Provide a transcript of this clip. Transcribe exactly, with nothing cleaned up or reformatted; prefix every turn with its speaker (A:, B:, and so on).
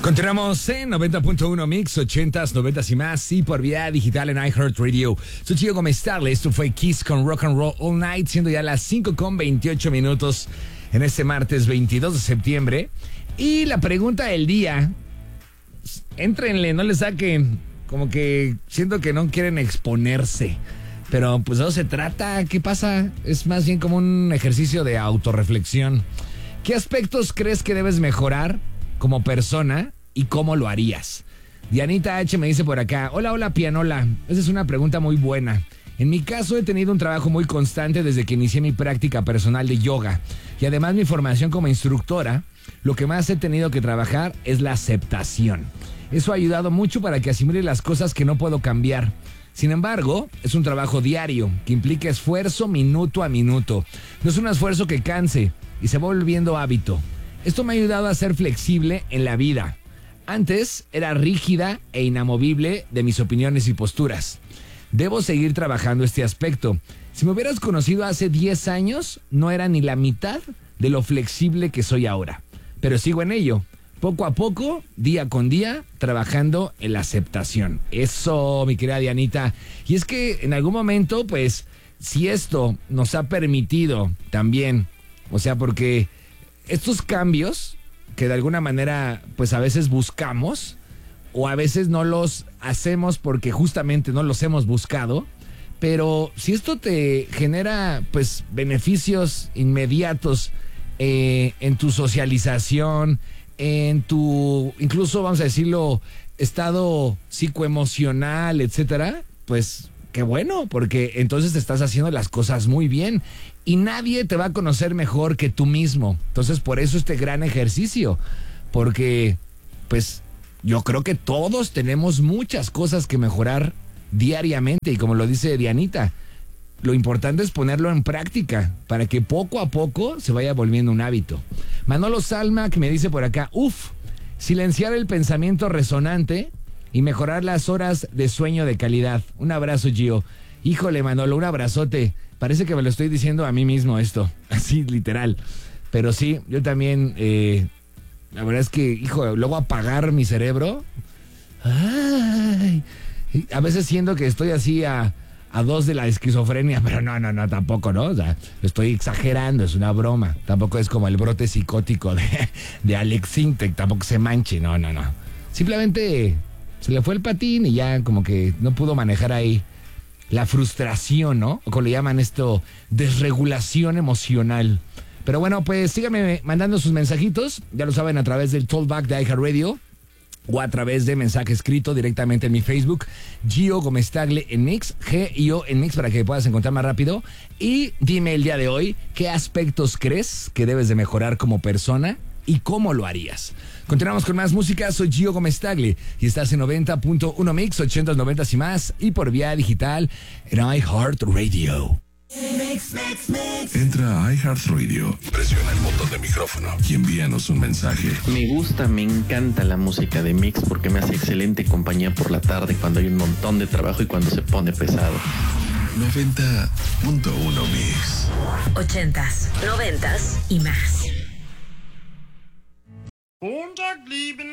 A: Continuamos en noventa punto uno Mix, ochentas, noventas y más, y por vía digital en iHeartRadio. Soy Gio Gómez Tarle, esto fue Kiss con Rock and Roll All Night, siendo ya las cinco con veintiocho minutos en este martes veintidós de septiembre. Y la pregunta del día, éntrenle, no le saquen, como que siento que no quieren exponerse. Pero pues de eso se trata, ¿qué pasa? Es más bien como un ejercicio de autorreflexión. ¿Qué aspectos crees que debes mejorar como persona y cómo lo harías? Dianita H me dice por acá: hola, hola, pianola. Esa es una pregunta muy buena. En mi caso he tenido un trabajo muy constante desde que inicié mi práctica personal de yoga. Y además mi formación como instructora, lo que más he tenido que trabajar es la aceptación. Eso ha ayudado mucho para que asimile las cosas que no puedo cambiar. Sin embargo, es un trabajo diario que implica esfuerzo minuto a minuto. No es un esfuerzo que canse y se va volviendo hábito. Esto me ha ayudado a ser flexible en la vida. Antes era rígida e inamovible de mis opiniones y posturas. Debo seguir trabajando este aspecto. Si me hubieras conocido hace diez años, no era ni la mitad de lo flexible que soy ahora. Pero sigo en ello. Poco a poco, día con día, trabajando en la aceptación. Eso, mi querida Dianita. Y es que en algún momento, pues, si esto nos ha permitido también, o sea, porque estos cambios que de alguna manera, pues a veces buscamos, o a veces no los hacemos porque justamente no los hemos buscado, pero si esto te genera, pues, beneficios inmediatos eh, en tu socialización, en tu, incluso vamos a decirlo, estado psicoemocional, etcétera, pues qué bueno, porque entonces estás haciendo las cosas muy bien y nadie te va a conocer mejor que tú mismo. Entonces, por eso este gran ejercicio, porque pues yo creo que todos tenemos muchas cosas que mejorar diariamente y como lo dice Dianita, lo importante es ponerlo en práctica para que poco a poco se vaya volviendo un hábito. Manolo Salma, que me dice por acá: uf, silenciar el pensamiento resonante y mejorar las horas de sueño de calidad. Un abrazo, Gio. Híjole, Manolo, un abrazote. Parece que me lo estoy diciendo a mí mismo esto, así literal. Pero sí, yo también, eh, la verdad es que, hijo, luego apagar mi cerebro. Ay, a veces siento que estoy así a... a dos de la esquizofrenia, pero no, no, no, tampoco, ¿no? O sea, estoy exagerando, es una broma. Tampoco es como el brote psicótico de, de Alex Sintek, tampoco se manche, no, no, no. Simplemente se le fue el patín y ya como que no pudo manejar ahí la frustración, ¿no? O como le llaman esto, desregulación emocional. Pero bueno, pues síganme mandando sus mensajitos, ya lo saben, a través del Talkback de iHeartRadio, o a través de mensaje escrito directamente en mi Facebook, Gio Gómez Tagle en Mix, G I O en Mix, para que puedas encontrar más rápido. Y dime el día de hoy, ¿qué aspectos crees que debes de mejorar como persona y cómo lo harías? Continuamos con más música, soy Gio Gómez Tagle y estás en noventa punto uno Mix, ochentas, noventas y más, y por vía digital en iHeartRadio.
B: Mix, mix, mix. Entra a iHeartRadio, presiona el botón de micrófono y envíanos un mensaje.
C: Me gusta, me encanta la música de Mix porque me hace excelente compañía por la tarde cuando hay un montón de trabajo y cuando se pone pesado.
B: noventa punto uno Mix.
D: Ochentas, noventas y más.